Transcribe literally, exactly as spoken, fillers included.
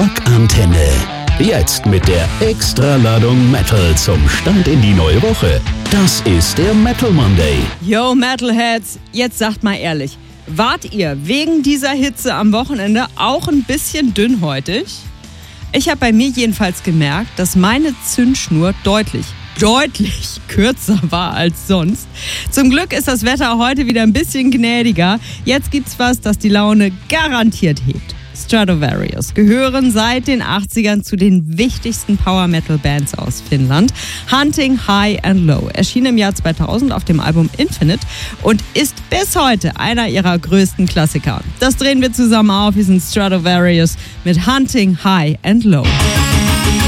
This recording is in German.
Rockantenne. Jetzt mit der Extraladung Metal zum Start in die neue Woche. Das ist der Metal Monday. Yo Metalheads, jetzt sagt mal ehrlich, wart ihr wegen dieser Hitze am Wochenende auch ein bisschen dünnhäutig? Ich habe bei mir jedenfalls gemerkt, dass meine Zündschnur deutlich, deutlich kürzer war als sonst. Zum Glück ist das Wetter heute wieder ein bisschen gnädiger. Jetzt gibt's was, das die Laune garantiert hebt. Stratovarius gehören seit den achtzigern zu den wichtigsten Power-Metal-Bands aus Finnland. Hunting High and Low erschien im Jahr zweitausend auf dem Album Infinite und ist bis heute einer ihrer größten Klassiker. Das drehen wir zusammen auf. Wir sind Stratovarius mit Hunting High and Low.